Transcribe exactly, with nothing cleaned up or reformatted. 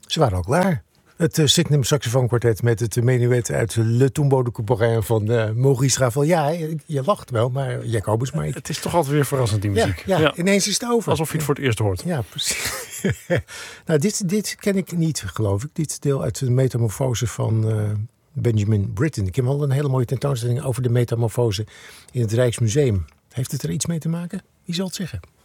Ze waren al klaar. Het uh, Signum saxofoonkwartet met het menuet uit Le Tombeau de Couperin van uh, Maurice Ravel. Ja, je, je lacht wel, maar Jacobus maar ik... Het is toch altijd weer verrassend, die muziek. Ja, ja, ja. Ineens is het over. Alsof je het voor het eerst hoort. Ja, precies. nou, dit, dit ken ik niet, geloof ik. Dit deel uit de metamorfose van uh, Benjamin Britten. Ik heb al een hele mooie tentoonstelling over de metamorfose in het Rijksmuseum. Heeft het er iets mee te maken? Wie zal het zeggen?